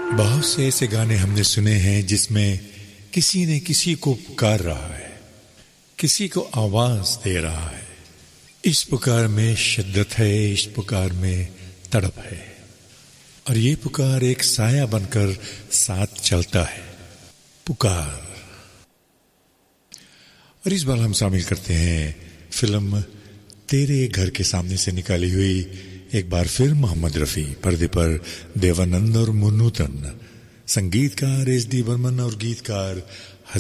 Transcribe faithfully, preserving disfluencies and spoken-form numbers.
बहुत से ऐसे गाने हमने सुने हैं जिसमें किसी ने किसी को पुकार रहा है, किसी को आवाज दे रहा है। इस पुकार में शिद्दत है, इस पुकार में तड़प है, और ये पुकार एक साया बनकर साथ चलता है। पुकार। और इस बार हम शामिल करते हैं फिल्म तेरे घर के सामने से निकाली हुई एक बार फिर मोहम्मद रफी, पर्दे पर देवानंद और मुन्नूतन, संगीतकार एस डी बर्मन और गीतकार